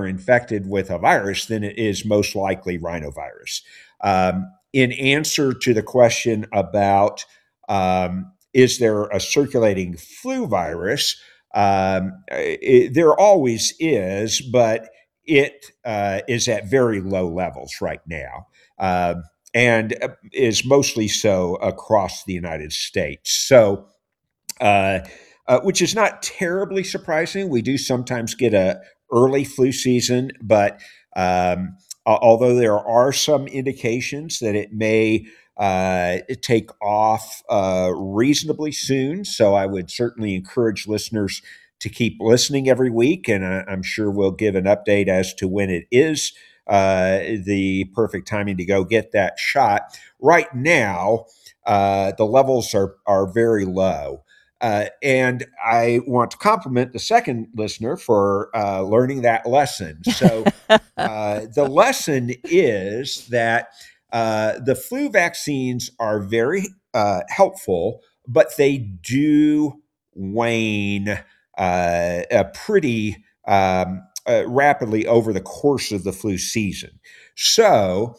are infected with a virus, then it is most likely rhinovirus. In answer to the question about is there a circulating flu virus, there always is, but it is at very low levels right now. And is mostly so across the United States. So, which is not terribly surprising. We do sometimes get a early flu season, but although there are some indications that it may take off reasonably soon, so I would certainly encourage listeners to keep listening every week, and I'm sure we'll give an update as to when it is the perfect timing to go get that shot. Right now, the levels are very low. And I want to compliment the second listener for learning that lesson. So the lesson is that the flu vaccines are very helpful, but they do wane pretty rapidly over the course of the flu season. So,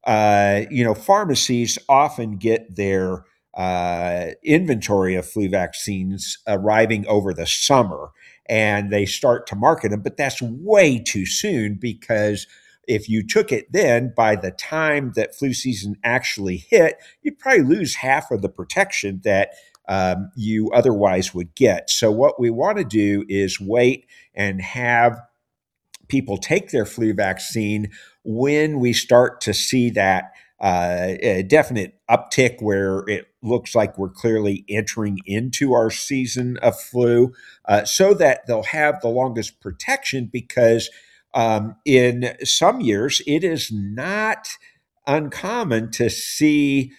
pharmacies often get their inventory of flu vaccines arriving over the summer, and they start to market them, but that's way too soon, because if you took it then, by the time that flu season actually hit, you'd probably lose half of the protection that you otherwise would get. So what we want to do is wait and have people take their flu vaccine when we start to see that a definite uptick where it looks like we're clearly entering into our season of flu, so that they'll have the longest protection, because in some years it is not uncommon to see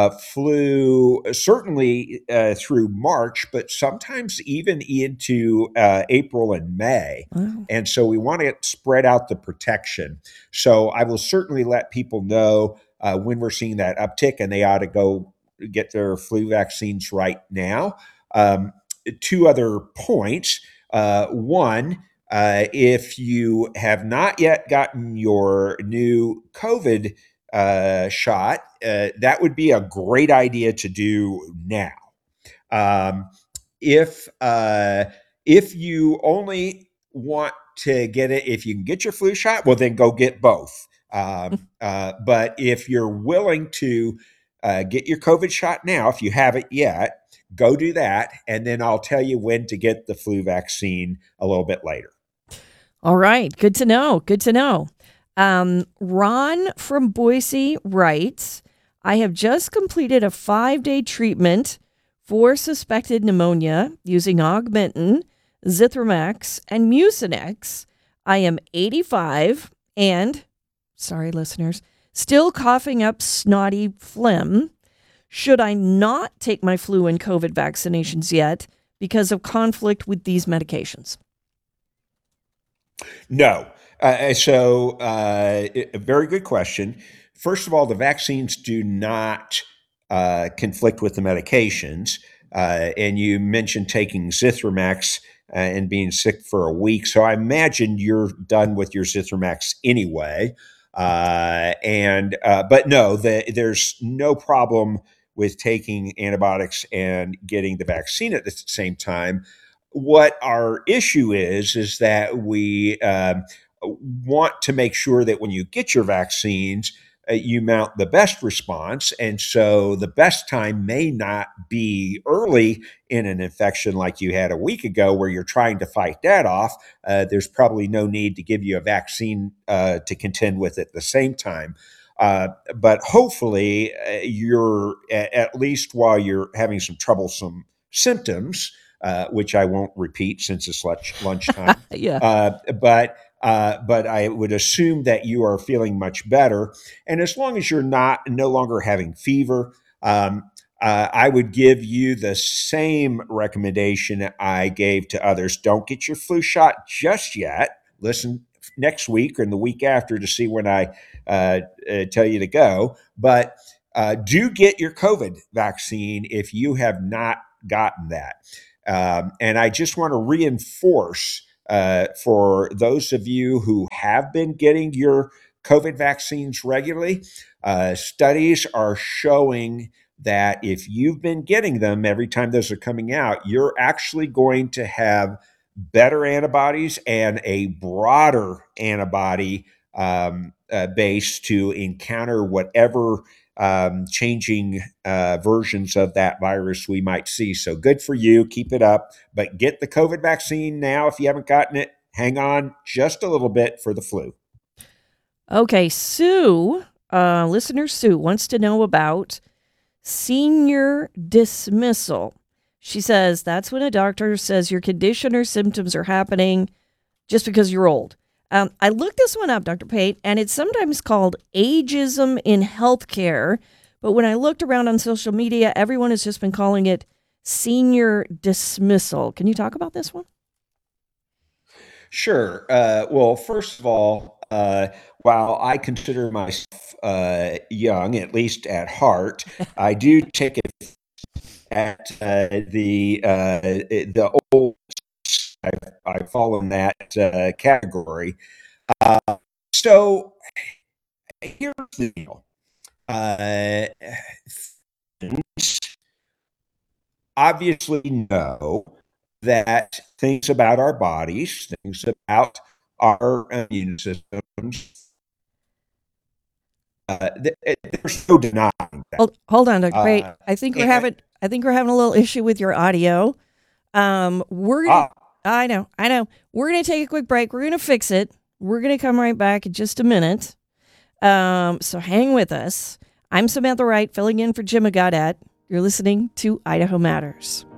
flu certainly through March, but sometimes even into April and May. Wow. And so we want to spread out the protection. So I will certainly let people know when we're seeing that uptick, and they ought to go get their flu vaccines right now. Two other points. One, if you have not yet gotten your new COVID shot, that would be a great idea to do now. Um, if you only want to get it, if you can get your flu shot, well, then go get both. But if you're willing to get your COVID shot now, if you haven't yet, go do that, and then I'll tell you when to get the flu vaccine a little bit later. All right. Good to know. Good to know. Ron from Boise writes, I have just completed a 5-day treatment for suspected pneumonia using Augmentin, Zithromax, and Mucinex. I am 85 and, sorry listeners, still coughing up snotty phlegm. Should I not take my flu and COVID vaccinations yet because of conflict with these medications? No. A very good question. First of all, the vaccines do not conflict with the medications. And you mentioned taking Zithromax and being sick for a week. So I imagine you're done with your Zithromax anyway. But no, there's no problem with taking antibiotics and getting the vaccine at the same time. What our issue is that we want to make sure that when you get your vaccines, you mount the best response. And so the best time may not be early in an infection like you had a week ago, where you're trying to fight that off. There's probably no need to give you a vaccine to contend with at the same time. But hopefully, you're at least while you're having some troublesome symptoms, which I won't repeat since it's lunchtime. Yeah. But I would assume that you are feeling much better, and as long as you're no longer having fever, I would give you the same recommendation I gave to others. Don't get your flu shot just yet. Listen next week or in the week after to see when I tell you to go. But do get your COVID vaccine if you have not gotten that. And I just want to reinforce for those of you who have been getting your COVID vaccines regularly, studies are showing that if you've been getting them every time those are coming out, you're actually going to have better antibodies and a broader antibody base to encounter whatever changing versions of that virus we might see. So good for you. Keep it up. But get the COVID vaccine now if you haven't gotten it. Hang on just a little bit for the flu. Okay, Sue, listener Sue, wants to know about senior dismissal. She says that's when a doctor says your condition or symptoms are happening just because you're old. I looked this one up, Dr. Pate, and it's sometimes called ageism in healthcare. But when I looked around on social media, everyone has just been calling it senior dismissal. Can you talk about this one? Sure. Well, first of all, while I consider myself young, at least at heart, I do take it at the old. I fall in that category. Uh, so here's the deal. Uh, Things obviously know that things about our bodies, things about our immune systems, there's no denying that. Hold on, Dr. Pate. Uh, I think we're and, having a little issue with your audio. We're gonna. ah, I know. We're gonna take a quick break. We're gonna fix it. We're gonna come right back in just a minute. So hang with us. I'm Samantha Wright, filling in for Jim Goddard. You're listening to Idaho Matters.